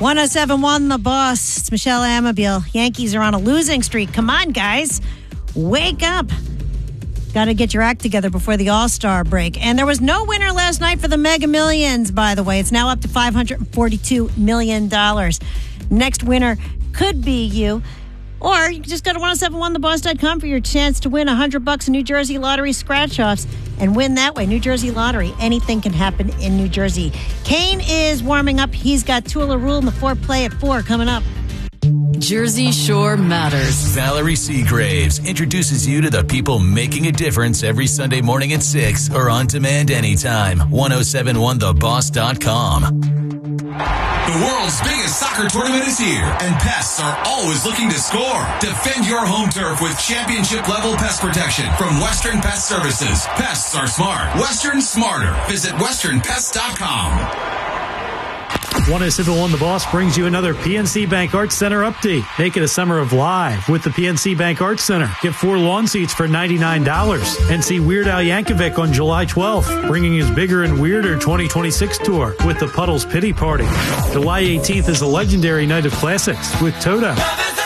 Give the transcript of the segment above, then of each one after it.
107.1 The Boss. It's Michelle Amabile. Yankees are on a losing streak. Come on, guys. Wake up. Got to get your act together before the All-Star break. And there was no winner last night for the Mega Millions, by the way. It's now up to $542 million. Next winner could be you. Or you can just go to 1071theboss.com for your chance to win $100 in New Jersey Lottery scratch-offs and win that way. New Jersey Lottery. Anything can happen in New Jersey. Kane is warming up. He's got Tula Rule in the foreplay at 4 coming up. Jersey Shore matters. Valerie Seagraves introduces you to the people making a difference every Sunday morning at 6 or on demand anytime. 1071theboss.com. The world's biggest soccer tournament is here, and pests are always looking to score. Defend your home turf with championship-level pest protection from Western Pest Services. Pests are smart. Western smarter. Visit westernpest.com. 1071 The Boss brings you another PNC Bank Arts Center update. Make it a summer of live with the PNC Bank Arts Center. Get 4 lawn seats for $99 and see Weird Al Yankovic on July 12th, bringing his Bigger and Weirder 2026 tour with the Puddles Pity Party. July 18th is a legendary night of classics with Toto,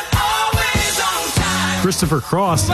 Christopher Cross,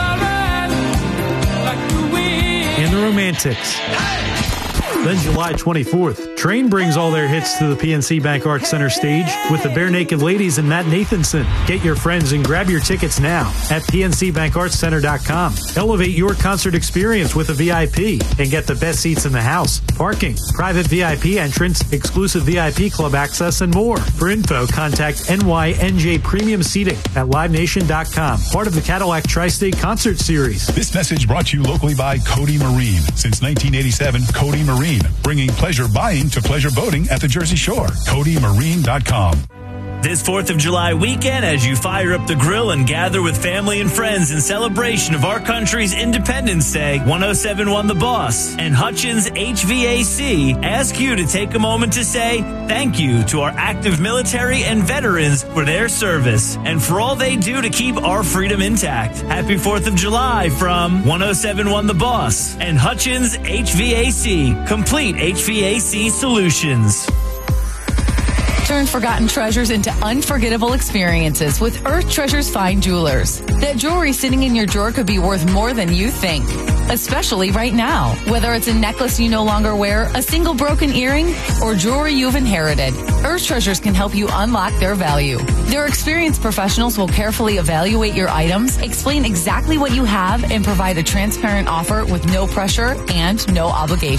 and the Romantics. Then July 24th, Train brings all their hits to the PNC Bank Arts Center stage with the Bare Naked Ladies and Matt Nathanson. Get your friends and grab your tickets now at PNCBankArtsCenter.com. Elevate your concert experience with a VIP and get the best seats in the house, parking, private VIP entrance, exclusive VIP club access, and more. For info, contact NYNJ Premium Seating at LiveNation.com. Part of the Cadillac Tri-State Concert Series. This message brought to you locally by Cody Marine. Since 1987, Cody Marine, bringing pleasure buying to pleasure boating at the Jersey Shore. CodyMarine.com. This 4th of July weekend, as you fire up the grill and gather with family and friends in celebration of our country's Independence Day, 1071 The Boss and Hutchins HVAC ask you to take a moment to say thank you to our active military and veterans for their service and for all they do to keep our freedom intact. Happy 4th of July from 1071 The Boss and Hutchins HVAC, complete HVAC solutions. Turn forgotten treasures into unforgettable experiences with Earth Treasures Fine Jewelers. That jewelry sitting in your drawer could be worth more than you think, especially right now. Whether it's a necklace you no longer wear, a single broken earring, or jewelry you've inherited, Earth Treasures can help you unlock their value. Their experienced professionals will carefully evaluate your items, explain exactly what you have, and provide a transparent offer with no pressure and no obligation.